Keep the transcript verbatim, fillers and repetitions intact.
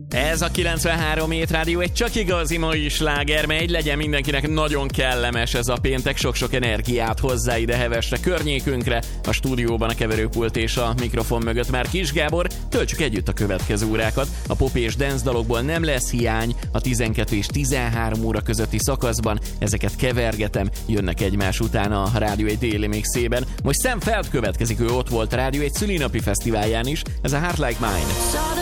Ez a kilencvenhárom Hét Rádió egy csak igazi mai sláger megy, legyen mindenkinek nagyon kellemes ez a péntek, sok-sok energiát hozzá ide hevesre környékünkre, a stúdióban a keverőpult és a mikrofon mögött már Kis Gábor, töltsük együtt a következő órákat. A pop és dance dalokból nem lesz hiány, a tizenkettő és tizenhárom óra közötti szakaszban ezeket kevergetem, jönnek egymás után a Rádió egy déli mixében. Most Sam Feld következik, ő ott volt a Rádió egy szülinapi fesztiválján is, ez a Heart Like Mine.